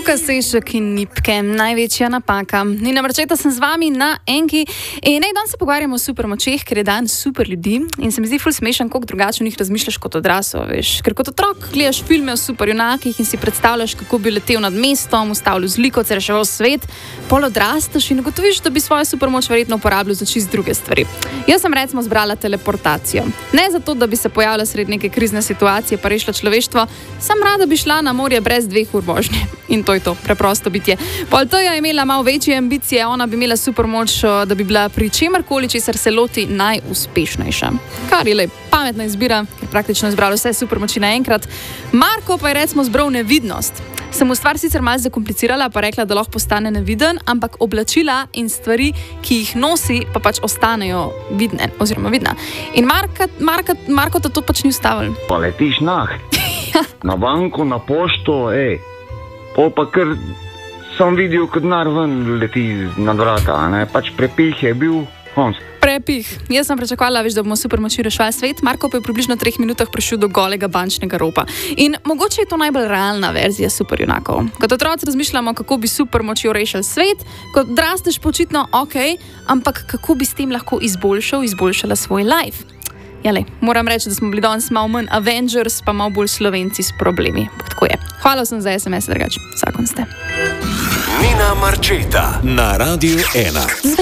Luka Sešek in Nipke, največja napaka. Nina Marčeta sem z vami na Enki in danes se pogovarjamo o supermočeh, ker je dan super ljudi in se mi zdi ful smešen, koliko drugače o njih razmišljaš kot odrasel, veš. Ker kot otrok gledaš filme o superjunakih in si predstavljaš, kako bi letel nad mestom, ustavljal zlikovce, reševal svet, pol odrastaš in ugotoviš, da bi svojo supermoč verjetno uporabljal za čist druge stvari. Jaz sem recimo zbrala teleportacijo. Ne zato, da bi se pojavila sredi neke krizne situacije pa rešila človeštvo, sem rada bi šla na morje brez 2 ur vožnje. In to je to, preprosto bitje. Poltoja je imela malo večje ambicije, ona bi imela supermoč, da bi bila pri čemarkoli, česar se loti, najuspešnejša. Kar je lep, pametna izbira, ker praktično izbrala vse supermoči naenkrat. Marko pa je recimo zbral nevidnost. Sem mu stvar sicer malo zakomplicirala, pa rekla, da lahko postane neviden, ampak oblačila in stvari, ki jih nosi, pa pač ostanejo vidne, oziroma vidna. In Marko to pač ni ustavil. Pa letiš na banko, na pošto, pol pa kar sem videl, kot denar ven leti nad vrata, ne, pač prepih je bil, konc. Prepih. Jaz sem pričakovala, veš, da bomo supermoči reševali svet, Marko pa je v približno 3 minutah prišel do golega bančnega ropa. In mogoče je to najbolj realna verzija superjunakov. Kot otroci razmišljamo, kako bi supermočjo rešili svet, kot odrasteš počitno, ampak kako bi s tem lahko izboljšala svoj life. Jale, moram reči, da smo bili danes malo manj Avengers, pa malo bolj Slovenci s problemi. Tako je. Hvala sem za SMS, drugače. Vsakon ste. Nina Marčeta na Radiu 1.